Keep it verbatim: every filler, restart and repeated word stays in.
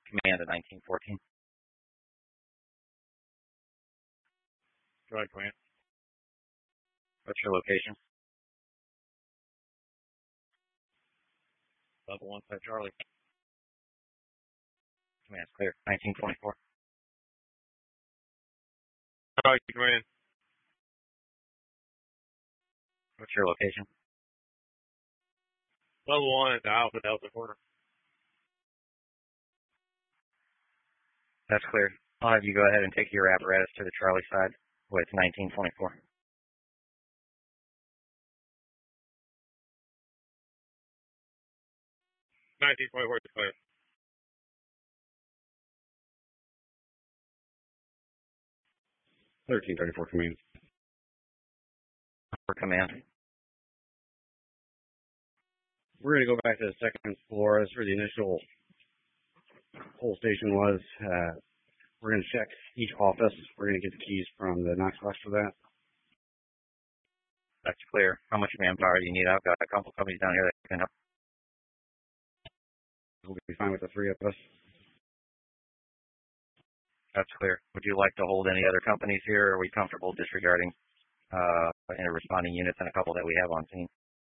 Command at nineteen fourteen. Go ahead, Command. What's your location? Level one, Site Charlie. Command's clear. nineteen twenty-four. Charlie, Command. What's your location? Level one at the Alpha Delta corner. That's clear. I'll have you go ahead and take your apparatus to the Charlie side with nineteen twenty-four. nineteen twenty-four is clear. thirteen thirty-four, Command. For Command. We're going to go back to the second floor. That's where the initial whole station was. Uh, we're going to check each office. We're going to get the keys from the Knox box for that. That's clear. How much manpower do you need? I've got a couple companies down here that can help. We'll be fine with the three of us. That's clear. Would you like to hold any other companies here, or are we comfortable disregarding uh, any responding units and a couple that we have on scene?